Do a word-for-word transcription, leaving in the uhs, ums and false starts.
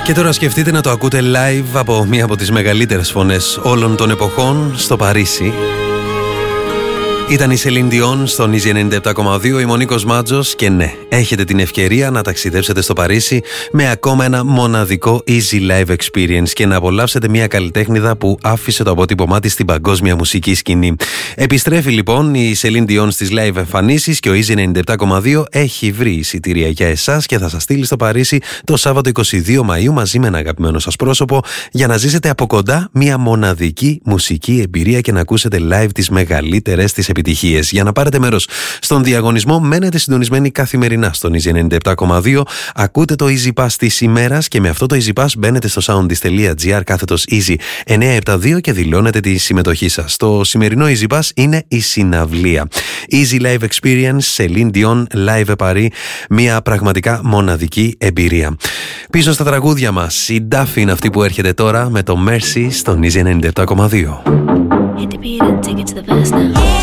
Και τώρα σκεφτείτε να το ακούτε live από μία από τις μεγαλύτερες φωνές όλων των εποχών στο Παρίσι. Ήταν η Celine Dion στον Easy ενενήντα επτά κόμμα δύο, η Μονίκος Μάτζος και ναι, έχετε την ευκαιρία να ταξιδέψετε στο Παρίσι με ακόμα ένα μοναδικό Easy Live Experience και να απολαύσετε μια καλλιτέχνηδα που άφησε το αποτύπωμά της στην παγκόσμια μουσική σκηνή. Επιστρέφει λοιπόν η Celine Dion στις live εμφανίσεις και ο Easy ενενήντα επτά κόμμα δύο έχει βρει εισιτήρια για εσάς και θα σας στείλει στο Παρίσι το Σάββατο είκοσι δύο Μαΐου μαζί με ένα αγαπημένο σας πρόσωπο για να ζήσετε από κοντά μια μοναδική μουσική εμπειρία και να ακούσετε live τις μεγαλύτερες της επιτυχίες. Για να πάρετε μέρος στον διαγωνισμό, μένετε συντονισμένοι καθημερινά στον Easy ενενήντα επτά κόμμα δύο. Ακούτε το Easy Pass της ημέρας και με αυτό το Easy Pass μπαίνετε στο soundis.gr κάθετος Easy εννιακόσια εβδομήντα δύο και δηλώνετε τη συμμετοχή σας. Το σημερινό Easy Pass είναι η συναυλία. Easy Live Experience, Celine Dion, Live Paris, μια πραγματικά μοναδική εμπειρία. Πίσω στα τραγούδια μας, η Duffy είναι αυτή που έρχεται τώρα με το Mercy στον Easy ενενήντα επτά κόμμα δύο. Hit the beat and take it to the verse now.